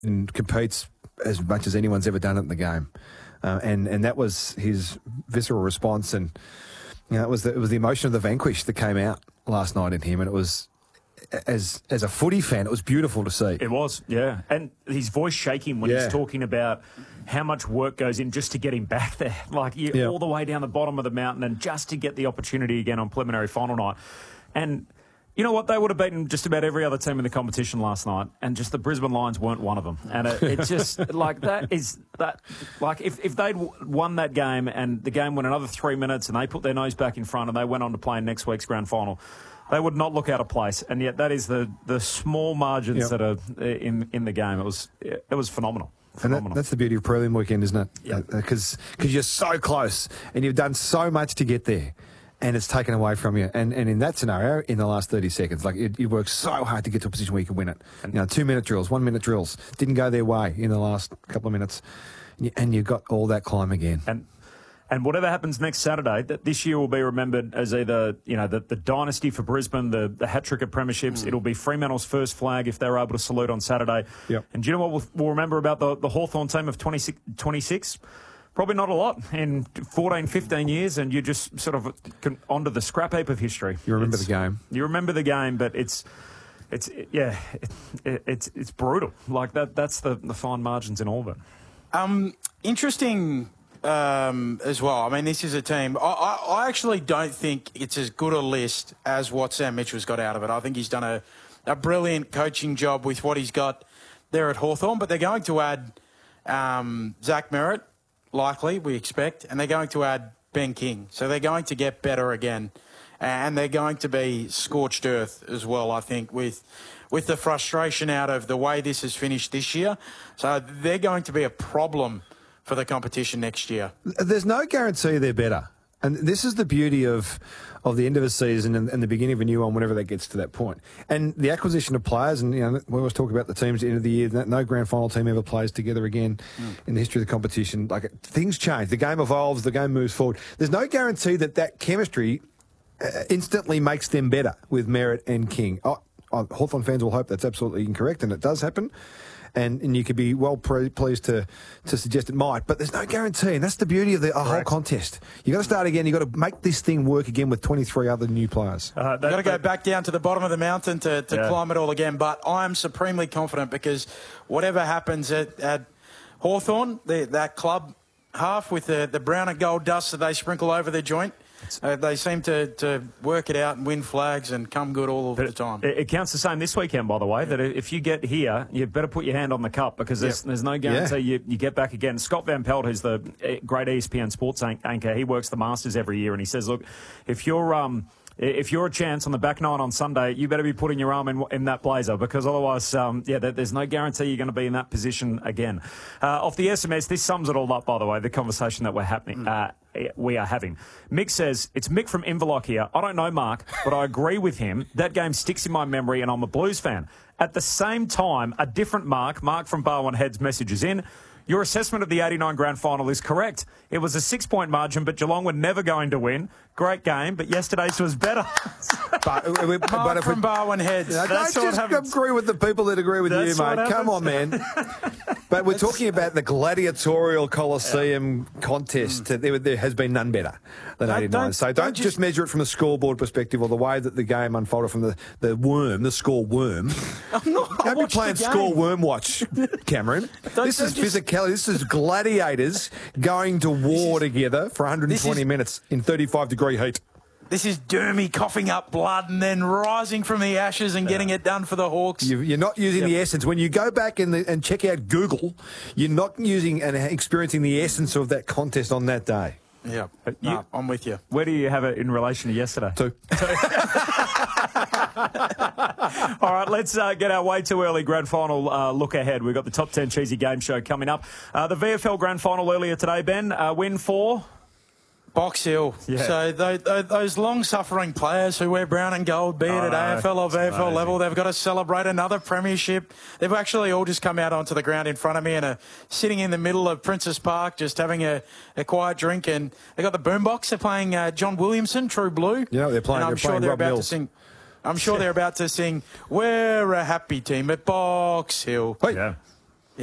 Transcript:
and competes as much as anyone's ever done it in the game. And that was his visceral response. And it was the emotion of the vanquished that came out last night in him. And it was, as a footy fan, it was beautiful to see. It was, yeah. And his voice shaking when he's talking about how much work goes in just to get him back there. Like, all the way down the bottom of the mountain and just to get the opportunity again on preliminary final night. And you know what? They would have beaten just about every other team in the competition last night, and just the Brisbane Lions weren't one of them. And it's just like if they'd won that game and the game went another 3 minutes and they put their nose back in front and they went on to play in next week's grand final, they would not look out of place. And yet that is the small margins that are in the game. It was phenomenal. And that's the beauty of prelim weekend, isn't it? Because you're so close and you've done so much to get there. And it's taken away from you. And in that scenario, in the last 30 seconds, like you work so hard to get to a position where you can win it. 2-minute drills, 1-minute drills. Didn't go their way in the last couple of minutes. And you got all that climb again. And whatever happens next Saturday, that this year will be remembered as either, the dynasty for Brisbane, the hat-trick at premierships. It'll be Fremantle's first flag if they're able to salute on Saturday. Yep. And do you know what we'll remember about the Hawthorn team of 26? Probably not a lot in 14, 15 years, and you're just sort of onto the scrap heap of history. You remember the game. You remember the game, but it's brutal. Like that's the fine margins in all of it. Interesting as well. I mean, this is a team. I actually don't think it's as good a list as what Sam Mitchell's got out of it. I think he's done a brilliant coaching job with what he's got there at Hawthorn, but they're going to add Zach Merritt. Likely, we expect, and they're going to add Ben King. So they're going to get better again, and they're going to be scorched earth as well, I think, with the frustration out of the way this has finished this year. So they're going to be a problem for the competition next year. There's no guarantee they're better. And this is the beauty of the end of a season and the beginning of a new one, whenever that gets to that point. And the acquisition of players, and we always talk about the teams at the end of the year. No grand final team ever plays together again in the history of the competition. Like, things change. The game evolves. The game moves forward. There's no guarantee that chemistry instantly makes them better with Merritt and King. Hawthorn fans will hope that's absolutely incorrect, and it does happen. And you could be well pleased to suggest it might, but there's no guarantee, and that's the beauty of the whole contest. You've got to start again. You've got to make this thing work again with 23 other new players. You've got to go back down to the bottom of the mountain to climb it all again, but I'm supremely confident because whatever happens at Hawthorn, that club half with the brown and gold dust that they sprinkle over their joint, they seem to work it out and win flags and come good all of the time. It counts the same this weekend, by the way, that if you get here, you better put your hand on the cup because there's no guarantee you get back again. Scott Van Pelt, who's the great ESPN sports anchor, he works the Masters every year, and he says, look, if you're a chance on the back nine on Sunday, you better be putting your arm in that blazer because otherwise, there's no guarantee you're going to be in that position again. Off the SMS, this sums it all up, by the way, the conversation that we are having. Mick says, it's Mick from Inverloch here. I don't know Mark, but I agree with him. That game sticks in my memory and I'm a Blues fan. At the same time, a different Mark from Barwon Heads messages in. Your assessment of the 89 grand final is correct. It was a 6-point margin, but Geelong were never going to win. Great game, but yesterday's was better. but from Barwon Heads. Don't just agree with the people that agree with you, mate. Come on, man. But we're talking about the gladiatorial Colosseum contest. There has been none better than 89. So don't just measure it from a scoreboard perspective or the way that the game unfolded from the score worm. Don't be playing score worm watch, Cameron. This is physicality. This is gladiators going to war together for 120 minutes in 35-degree heat. This is Dermy coughing up blood and then rising from the ashes and getting it done for the Hawks. You're not using the essence. When you go back and check out Google, you're not using and experiencing the essence of that contest on that day. Yeah, I'm with you. Where do you have it in relation to yesterday? Two. All right, let's get our way too early grand final look ahead. We've got the Top 10 Cheesy Game Show coming up. The VFL grand final earlier today, Ben, win for... Box Hill. Yeah. So those long-suffering players who wear brown and gold, be it at AFL or VFL level, they've got to celebrate another premiership. They've actually all just come out onto the ground in front of me and are sitting in the middle of Princess Park just having a quiet drink. And they've got the boombox. They're playing John Williamson, True Blue. Yeah, they're playing. I'm sure they're about to sing. I'm sure they're about to sing, "We're a happy team at Box Hill." Wait. Yeah.